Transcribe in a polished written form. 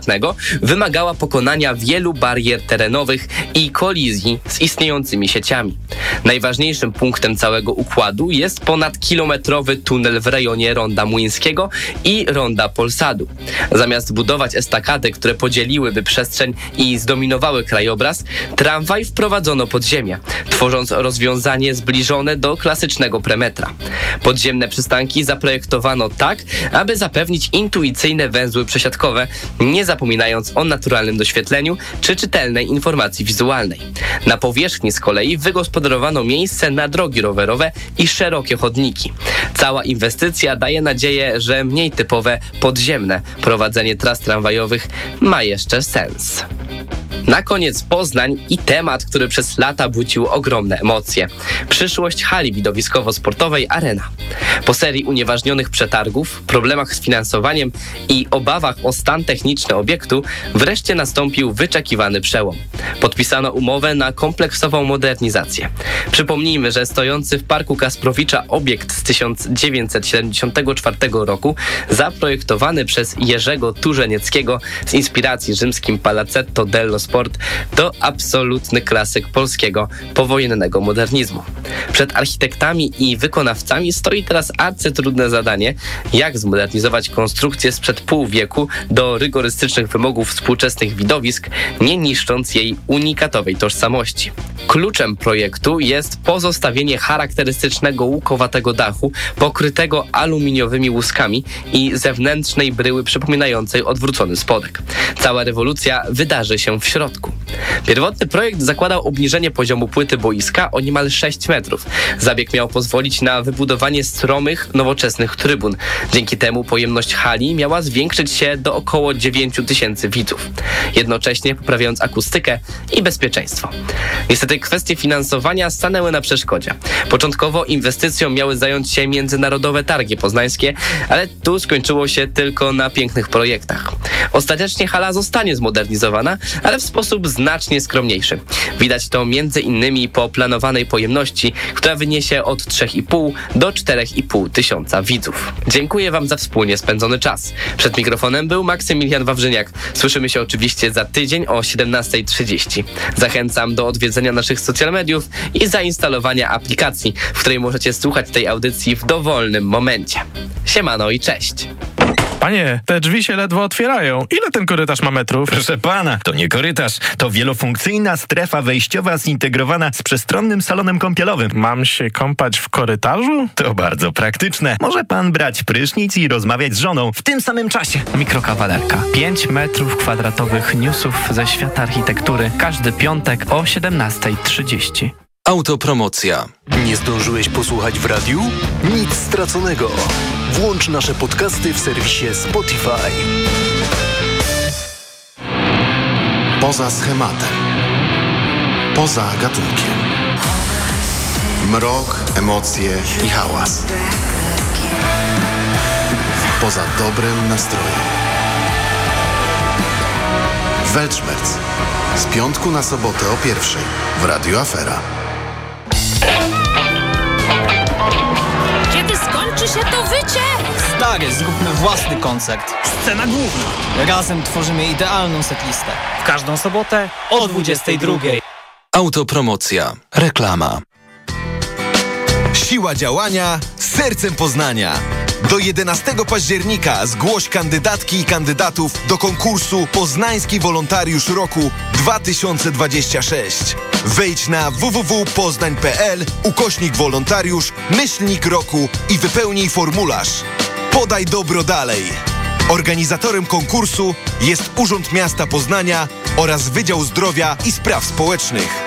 wymagała pokonania wielu barier terenowych i kolizji z istniejącymi sieciami. Najważniejszym punktem całego układu jest ponadkilometrowy tunel w rejonie Ronda Młyńskiego i Ronda Polsadu. Zamiast budować estakady, które podzieliłyby przestrzeń i zdominowały krajobraz, tramwaj wprowadzono pod ziemię, tworząc rozwiązanie zbliżone do klasycznego premetra. Podziemne przystanki zaprojektowano tak, aby zapewnić intuicyjne węzły przesiadkowe, nie zapominając o naturalnym doświetleniu czy czytelnej informacji wizualnej. Na powierzchni z kolei wygospodarowano miejsce na drogi rowerowe i szerokie chodniki. Cała inwestycja daje nadzieję, że mniej typowe podziemne prowadzenie tras tramwajowych ma jeszcze sens. Na koniec Poznań i temat, który przez lata budził ogromne emocje. Przyszłość hali widowiskowo-sportowej Arena. Po serii unieważnionych przetargów, problemach z finansowaniem i obawach o stan techniczny obiektu, wreszcie nastąpił wyczekiwany przełom. Podpisano umowę na kompleksową modernizację. Przypomnijmy, że stojący w Parku Kasprowicza obiekt z 1974 roku, zaprojektowany przez Jerzego Turzenieckiego z inspiracji rzymskim Palazzetto dello Sport, to absolutny klasyk polskiego powojennego modernizmu. Przed architektami i wykonawcami stoi teraz arcytrudne zadanie, jak zmodernizować konstrukcję sprzed pół wieku do rygorystycznych wymogów współczesnych widowisk, nie niszcząc jej unikatowej tożsamości. Kluczem projektu jest pozostawienie charakterystycznego łukowatego dachu pokrytego aluminiowymi łuskami i zewnętrznej bryły przypominającej odwrócony spodek. Cała rewolucja wydarzy się w środku. Pierwotny projekt zakładał obniżenie poziomu płyty boiska o niemal 6 metrów. Zabieg miał pozwolić na wybudowanie stromych, nowoczesnych trybun. Dzięki temu pojemność hali miała zwiększyć się do około 9 000 widzów, jednocześnie poprawiając akustykę i bezpieczeństwo. Niestety kwestie finansowania stanęły na przeszkodzie. Początkowo inwestycją miały zająć się Międzynarodowe Targi Poznańskie, ale tu skończyło się tylko na pięknych projektach. Ostatecznie hala zostanie zmodernizowana, ale w sposób znacznie skromniejszy. Widać to m.in. po planowanej pojemności, która wyniesie od 3,5 do 4,5 tysiąca widzów. Dziękuję Wam za wspólnie spędzony czas. Przed mikrofonem był Maksymilian Wawrzyniak. Słyszymy się oczywiście za tydzień o 17:30. Zachęcam do odwiedzenia naszych social mediów i zainstalowania aplikacji, w której możecie słuchać tej audycji w dowolnym momencie. Siemano i cześć! Panie, te drzwi się ledwo otwierają. Ile ten korytarz ma metrów? Proszę pana, to nie korytarz, to wielofunkcyjna strefa wejściowa zintegrowana z przestronnym salonem kąpielowym. Mam się kąpać w korytarzu? To bardzo praktyczne. Może pan brać prysznic i rozmawiać z żoną w tym samym czasie. Mikrokawalerka. 5 metrów kwadratowych newsów ze świata architektury. Każdy piątek o 17:30. Autopromocja. Nie zdążyłeś posłuchać w radiu? Nic straconego. Włącz nasze podcasty w serwisie Spotify. Poza schematem. Poza gatunkiem. Mrok, emocje i hałas. Poza dobrym nastrojem. Weltschmerz. Z piątku na sobotę o 1:00 w Radiu Afera. Kiedy skończy się to wycie? Stary, zróbmy własny koncert. Scena główna. Razem tworzymy idealną setlistę. W każdą sobotę o 22:00. Autopromocja. Reklama. Siła działania sercem Poznania. Do 11 października zgłoś kandydatki i kandydatów do konkursu Poznański Wolontariusz Roku 2026. Wejdź na www.poznań.pl/wolontariusz/roku i wypełnij formularz. Podaj dobro dalej. Organizatorem konkursu jest Urząd Miasta Poznania oraz Wydział Zdrowia i Spraw Społecznych.